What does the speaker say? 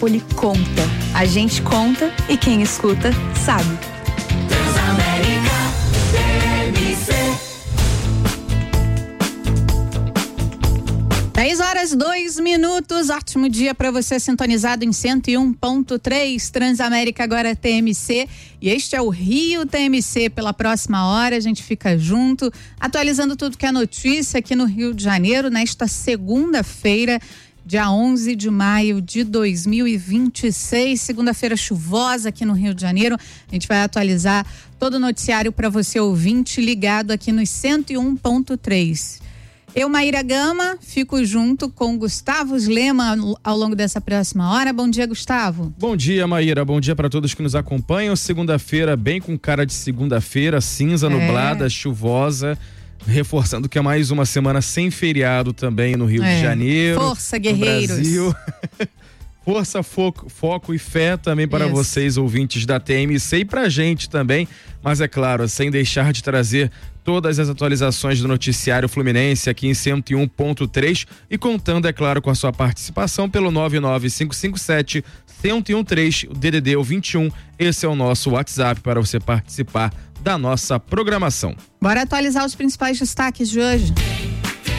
Metrópole conta. A gente conta e quem escuta sabe. Transamérica TMC. 10h02. Ótimo dia para você sintonizado em 101.3 Transamérica agora TMC. E este é o Rio TMC. Pela próxima hora a gente fica junto, atualizando tudo que é notícia aqui no Rio de Janeiro nesta segunda-feira, dia 11 de maio de 2026, segunda-feira chuvosa aqui no Rio de Janeiro. A gente vai atualizar todo o noticiário para você ouvinte ligado aqui nos 101.3. Eu, Maíra Gama, fico junto com Gustavo Lema ao longo dessa próxima hora. Bom dia, Gustavo. Bom dia, Maíra. Bom dia para todos que nos acompanham. Segunda-feira, bem com cara de segunda-feira, cinza, nublada, chuvosa. Reforçando que é mais uma semana sem feriado também no Rio de Janeiro. Força, guerreiros. No Brasil. Força, foco e fé também para vocês, ouvintes da TMC, e pra gente também, mas é claro, sem deixar de trazer todas as atualizações do noticiário fluminense aqui em 101.3 e contando, é claro, com a sua participação pelo 99557-1013, o DDD 21, esse é o nosso WhatsApp para você participar da nossa programação. Bora atualizar os principais destaques de hoje.